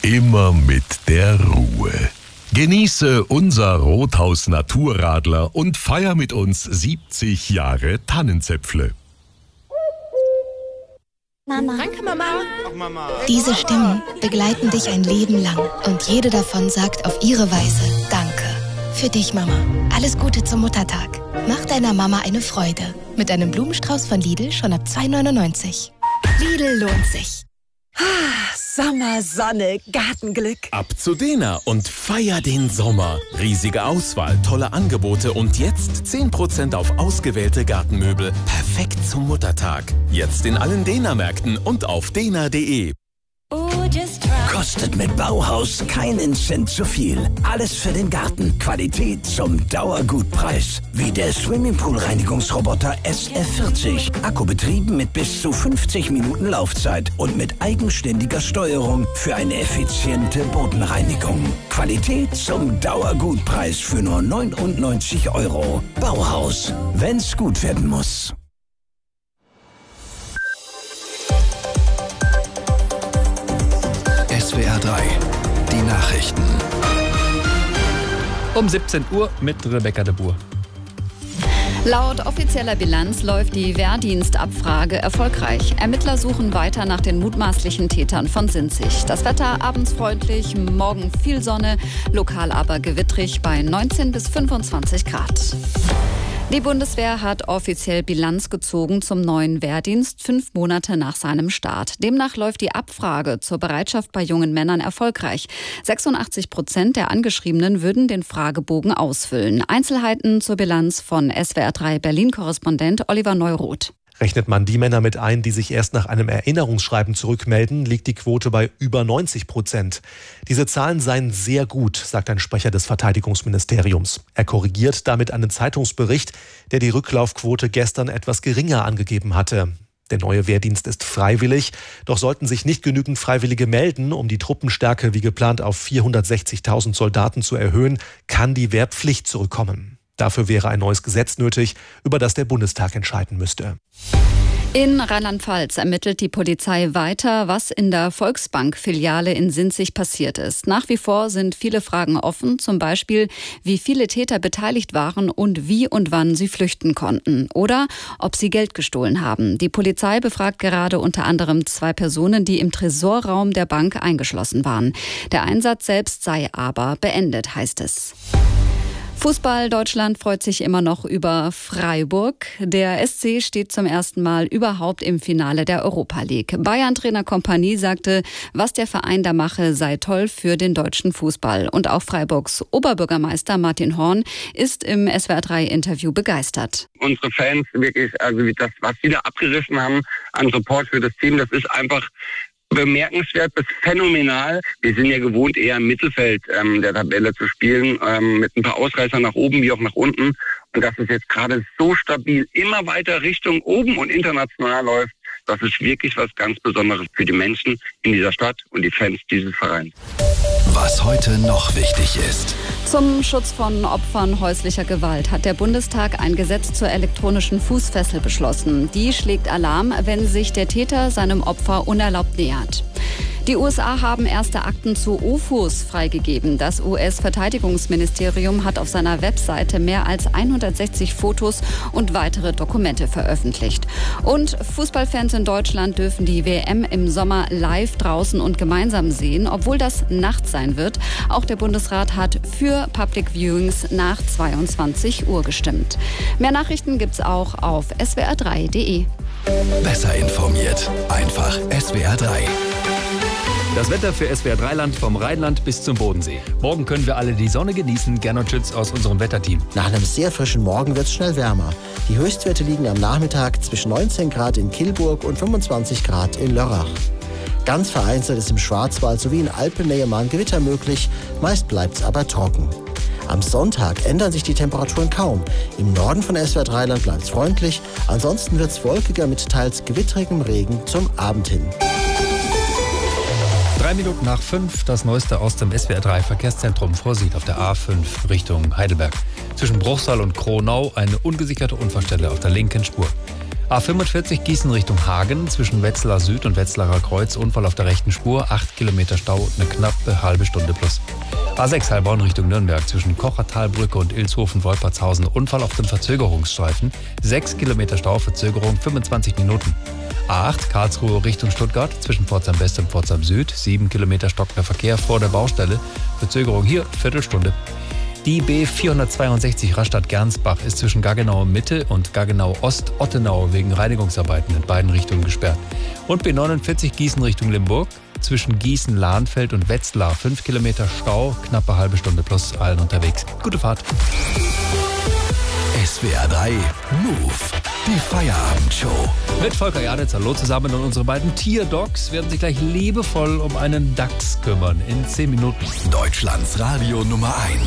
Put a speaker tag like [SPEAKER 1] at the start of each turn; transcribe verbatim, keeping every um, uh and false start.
[SPEAKER 1] immer mit der Ruhe. Genieße unser Rothaus Naturradler und feier mit uns siebzig Jahre Tannenzäpfle.
[SPEAKER 2] Mama.
[SPEAKER 3] Danke, Mama. Ach, Mama.
[SPEAKER 2] Diese Stimmen begleiten dich ein Leben lang und jede davon sagt auf ihre Weise Danke. Für dich, Mama. Alles Gute zum Muttertag. Mach deiner Mama eine Freude. Mit einem Blumenstrauß von Lidl schon ab zwei neunundneunzig. Lidl lohnt sich.
[SPEAKER 4] Ah, Sommer, Sonne, Gartenglück.
[SPEAKER 5] Ab zu Dena und feier den Sommer. Riesige Auswahl, tolle Angebote und jetzt zehn Prozent auf ausgewählte Gartenmöbel. Perfekt zum Muttertag. Jetzt in allen Dena-Märkten und auf dena punkt de.
[SPEAKER 6] Kostet mit Bauhaus keinen Cent zu viel. Alles für den Garten. Qualität zum Dauergutpreis. Wie der Swimmingpool-Reinigungsroboter S F vierzig. Akkubetrieben mit bis zu fünfzig Minuten Laufzeit und mit eigenständiger Steuerung für eine effiziente Bodenreinigung. Qualität zum Dauergutpreis für nur neunundneunzig Euro. Bauhaus. Wenn's gut werden muss.
[SPEAKER 7] S W R drei, die Nachrichten.
[SPEAKER 8] Um siebzehn Uhr mit Rebecca de Boer.
[SPEAKER 9] Laut offizieller Bilanz läuft die Wehrdienstabfrage erfolgreich. Ermittler suchen weiter nach den mutmaßlichen Tätern von Sinzig. Das Wetter abends freundlich, morgen viel Sonne, lokal aber gewittrig bei neunzehn bis fünfundzwanzig Grad. Die Bundeswehr hat offiziell Bilanz gezogen zum neuen Wehrdienst, fünf Monate nach seinem Start. Demnach läuft die Abfrage zur Bereitschaft bei jungen Männern erfolgreich. sechsundachtzig Prozent der Angeschriebenen würden den Fragebogen ausfüllen. Einzelheiten zur Bilanz von S W R drei Berlin-Korrespondent Oliver Neuroth.
[SPEAKER 10] Rechnet man die Männer mit ein, die sich erst nach einem Erinnerungsschreiben zurückmelden, liegt die Quote bei über neunzig Prozent. Diese Zahlen seien sehr gut, sagt ein Sprecher des Verteidigungsministeriums. Er korrigiert damit einen Zeitungsbericht, der die Rücklaufquote gestern etwas geringer angegeben hatte. Der neue Wehrdienst ist freiwillig, doch sollten sich nicht genügend Freiwillige melden, um die Truppenstärke wie geplant auf vierhundertsechzigtausend Soldaten zu erhöhen, kann die Wehrpflicht zurückkommen. Dafür wäre ein neues Gesetz nötig, über das der Bundestag entscheiden müsste.
[SPEAKER 9] In Rheinland-Pfalz ermittelt die Polizei weiter, was in der Volksbank-Filiale in Sinzig passiert ist. Nach wie vor sind viele Fragen offen, zum Beispiel, wie viele Täter beteiligt waren und wie und wann sie flüchten konnten oder ob sie Geld gestohlen haben. Die Polizei befragt gerade unter anderem zwei Personen, die im Tresorraum der Bank eingeschlossen waren. Der Einsatz selbst sei aber beendet, heißt es. Fußball Deutschland freut sich immer noch über Freiburg. Der S C steht zum ersten Mal überhaupt im Finale der Europa League. Bayern-Trainer Kompanie sagte, was der Verein da mache, sei toll für den deutschen Fußball. Und auch Freiburgs Oberbürgermeister Martin Horn ist im S W R drei Interview begeistert.
[SPEAKER 11] Unsere Fans wirklich, also das, was sie da abgerissen haben an Support für das Team, das ist einfach bemerkenswert bis phänomenal. Wir sind ja gewohnt, eher im Mittelfeld ähm, der Tabelle zu spielen, ähm, mit ein paar Ausreißern nach oben wie auch nach unten. Und dass es jetzt gerade so stabil immer weiter Richtung oben und international läuft, das ist wirklich was ganz Besonderes für die Menschen in dieser Stadt und die Fans dieses Vereins.
[SPEAKER 7] Was heute noch wichtig ist.
[SPEAKER 9] Zum Schutz von Opfern häuslicher Gewalt hat der Bundestag ein Gesetz zur elektronischen Fußfessel beschlossen. Die schlägt Alarm, wenn sich der Täter seinem Opfer unerlaubt nähert. Die U S A haben erste Akten zu U F Os freigegeben. Das U S-Verteidigungsministerium hat auf seiner Webseite mehr als hundertsechzig Fotos und weitere Dokumente veröffentlicht. Und Fußballfans in Deutschland dürfen die W M im Sommer live draußen und gemeinsam sehen, obwohl das nachts sein wird. Auch der Bundesrat hat für Public Viewings nach zweiundzwanzig Uhr gestimmt. Mehr Nachrichten gibt's auch auf S W R drei punkt de.
[SPEAKER 7] Besser informiert. Einfach S W R drei.
[SPEAKER 8] Das Wetter für S W R drei Land vom Rheinland bis zum Bodensee. Morgen können wir alle die Sonne genießen. Gernot Schütz aus unserem Wetterteam.
[SPEAKER 12] Nach einem sehr frischen Morgen wird es schnell wärmer. Die Höchstwerte liegen am Nachmittag zwischen neunzehn Grad in Kilburg und fünfundzwanzig Grad in Lörrach. Ganz vereinzelt ist im Schwarzwald sowie in Alpennähe mal ein Gewitter möglich. Meist bleibt es aber trocken. Am Sonntag ändern sich die Temperaturen kaum. Im Norden von S W R drei Land bleibt es freundlich. Ansonsten wird es wolkiger mit teils gewittrigem Regen zum Abend hin.
[SPEAKER 8] Drei Minuten nach fünf, das Neueste aus dem S W R drei Verkehrszentrum vorsieht auf der A fünf Richtung Heidelberg. Zwischen Bruchsal und Kronau eine ungesicherte Unfallstelle auf der linken Spur. A fünfundvierzig Gießen Richtung Hagen, zwischen Wetzlar Süd und Wetzlarer Kreuz, Unfall auf der rechten Spur, acht Kilometer Stau und eine knappe halbe Stunde plus. A sechs Heilbronn Richtung Nürnberg, zwischen Kochertalbrücke und Ilshofen-Wolpertshausen, Unfall auf dem Verzögerungsstreifen, sechs Kilometer Stau, Verzögerung fünfundzwanzig Minuten. A acht Karlsruhe Richtung Stuttgart, zwischen Pforzheim West und Pforzheim Süd, sieben Kilometer stockender Verkehr vor der Baustelle, Verzögerung hier Viertelstunde. Die B vierhundertzweiundsechzig Rastatt-Gernsbach ist zwischen Gaggenau Mitte und Gaggenau Ost-Ottenau wegen Reinigungsarbeiten in beiden Richtungen gesperrt. Und B neunundvierzig Gießen Richtung Limburg, zwischen Gießen-Lahnfeld und Wetzlar, fünf Kilometer Stau, knappe halbe Stunde plus, allen unterwegs. Gute Fahrt.
[SPEAKER 7] S W R drei Move, die Feierabendshow.
[SPEAKER 8] Mit Volker Janitz, hallo zusammen, und unsere beiden Tierdogs werden sich gleich liebevoll um einen Dachs kümmern in zehn Minuten.
[SPEAKER 7] Deutschlands Radio Nummer eins.